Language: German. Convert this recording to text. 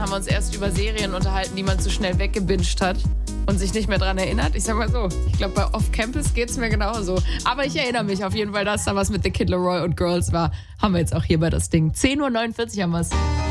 Haben wir uns erst über Serien unterhalten, die man zu schnell weggebinged hat und sich nicht mehr dran erinnert. Ich sag mal so, ich glaube, bei Off-Campus geht's mir genauso. Aber ich erinnere mich auf jeden Fall, dass da was mit The Kid Laroi und Girls war. Haben wir jetzt auch hier bei das Ding. 10.49 Uhr haben wir's.